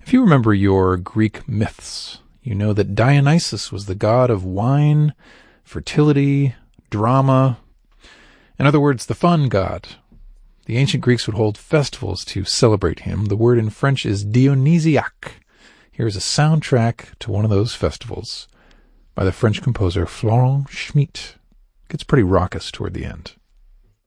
If you remember your Greek myths, you know that Dionysus was the god of wine, fertility, drama. In other words, the fun god. The ancient Greeks would hold festivals to celebrate him. The word in French is dionysiaque. Here's a soundtrack to one of those festivals by the French composer Florent Schmitt. It gets pretty raucous toward the end.